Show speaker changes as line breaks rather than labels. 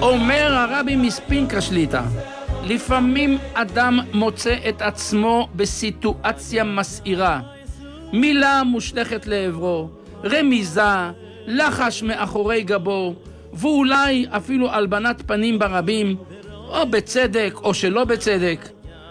אומר הרבי מספינקה שליטה, לפעמים אדם מוצא את עצמו בסיטואציה מסעירה, מילה מושלכת לעברו, רמיזה, לחש מאחורי גבו, ואולי אפילו הלבנת פנים ברבים, או בצדק או שלא בצדק.